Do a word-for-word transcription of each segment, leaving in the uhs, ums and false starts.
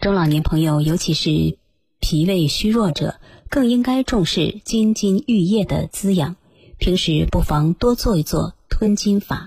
中老年朋友，尤其是脾胃虚弱者，更应该重视金津玉液的滋养，平时不妨多做一做吞金法。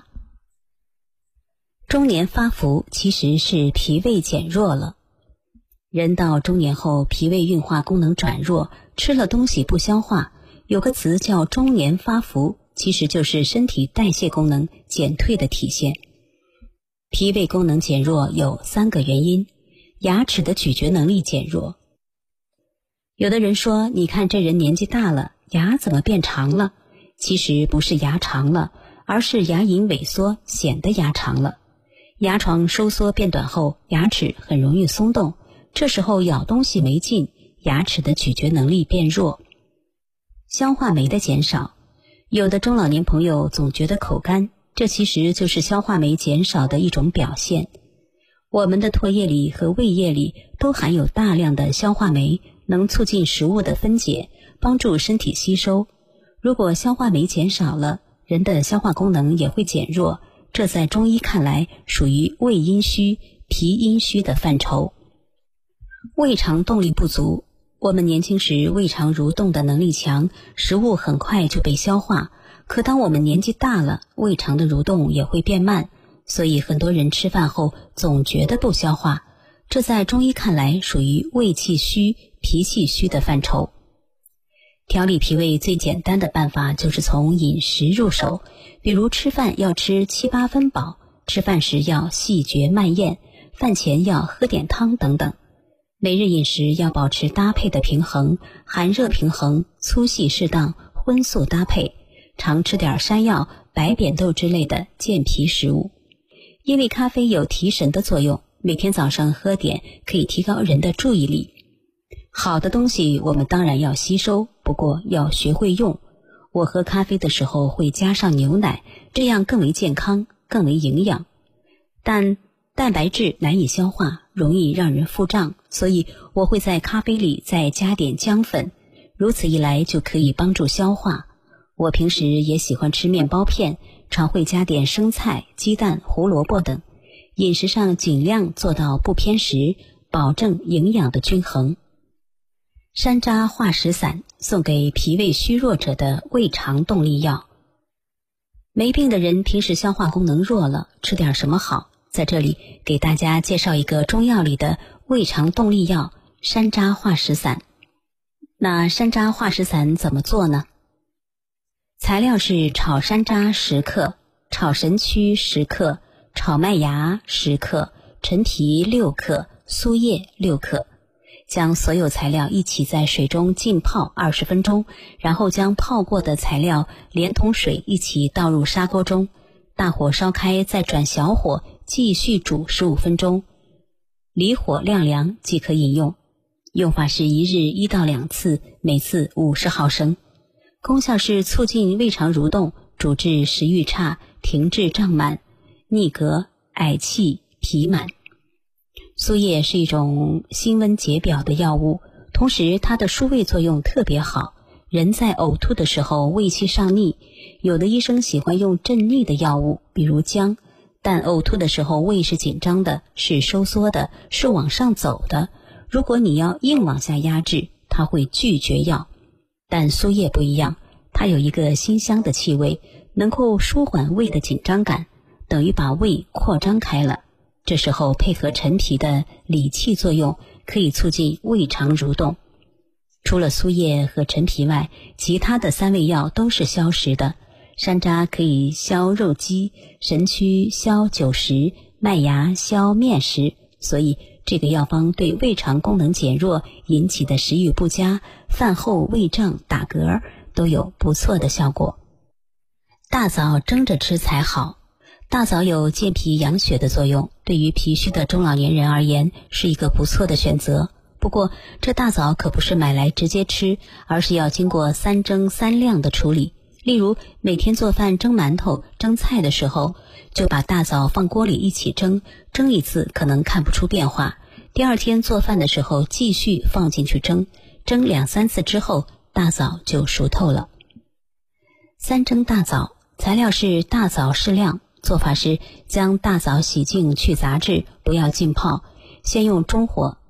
中年发福其实是脾胃减弱了。人到中年后，脾胃运化功能转弱，吃了东西不消化，有个词叫中年发福，其实就是身体代谢功能减退的体现。脾胃功能减弱有三个原因：牙齿的咀嚼能力减弱。有的人说，你看这人年纪大了，牙怎么变长了？其实不是牙长了，而是牙龈萎缩显得牙长了。牙床收缩变短后，牙齿很容易松动，这时候咬东西没劲，牙齿的咀嚼能力变弱。消化酶的减少，有的中老年朋友总觉得口干，这其实就是消化酶减少的一种表现。我们的唾液里和胃液里都含有大量的消化酶，能促进食物的分解，帮助身体吸收。如果消化酶减少了，人的消化功能也会减弱，这在中医看来属于胃阴虚、脾阴虚的范畴。胃肠动力不足，我们年轻时胃肠蠕动的能力强，食物很快就被消化，可当我们年纪大了，胃肠的蠕动也会变慢，所以很多人吃饭后总觉得不消化，这在中医看来属于胃气虚、脾气虚的范畴。调理脾胃最简单的办法就是从饮食入手，比如吃饭要吃七八分饱，吃饭时要细嚼慢咽，饭前要喝点汤等等。每日饮食要保持搭配的平衡，寒热平衡，粗细适当，荤素搭配，常吃点山药、白扁豆之类的健脾食物。因为咖啡有提神的作用，每天早上喝点可以提高人的注意力。好的东西我们当然要吸收，不过要学会用。我喝咖啡的时候会加上牛奶，这样更为健康，更为营养。但蛋白质难以消化，容易让人腹胀，所以我会在咖啡里再加点姜粉，如此一来就可以帮助消化。我平时也喜欢吃面包片，常会加点生菜、鸡蛋、胡萝卜等。饮食上尽量做到不偏食，保证营养的均衡。山楂化石散，送给脾胃虚弱者的胃肠动力药。没病的人平时消化功能弱了，吃点什么好？在这里给大家介绍一个中药里的胃肠动力药山楂化石散。那山楂化石散怎么做呢？材料是炒山楂十克，炒神曲十克，炒麦芽十克，陈皮六克，苏叶六克。将所有材料一起在水中浸泡二十分钟，然后将泡过的材料连同水一起倒入砂锅中，大火烧开，再转小火继续煮十五分钟，离火晾凉即可饮用。用法是一日一到两次，每次五十毫升。功效是促进胃肠蠕动，主治食欲差、停滞胀满、逆膈、嗳气、脾满。苏叶是一种辛温解表的药物，同时它的疏胃作用特别好。人在呕吐的时候胃气上逆，有的医生喜欢用镇逆的药物，比如姜，但呕吐的时候胃是紧张的，是收缩的，是往上走的。如果你要硬往下压制，它会拒绝药。但苏叶不一样，它有一个辛香的气味，能够舒缓胃的紧张感，等于把胃扩张开了。这时候配合陈皮的理气作用，可以促进胃肠蠕动。除了苏叶和陈皮外，其他的三味药都是消食的。山楂可以消肉积，神曲消酒食，麦芽消面食，所以这个药方对胃肠功能减弱引起的食欲不佳、饭后胃胀、打嗝都有不错的效果。大枣蒸着吃才好。大枣有健脾养血的作用，对于脾虚的中老年人而言是一个不错的选择。不过这大枣可不是买来直接吃，而是要经过三蒸三晾的处理。例如每天做饭蒸馒头、蒸菜的时候，就把大枣放锅里一起蒸，蒸一次可能看不出变化，第二天做饭的时候继续放进去蒸，蒸两三次之后，大枣就熟透了。三蒸大枣，材料是大枣适量。做法是将大枣洗净去杂质，不要浸泡，先用中火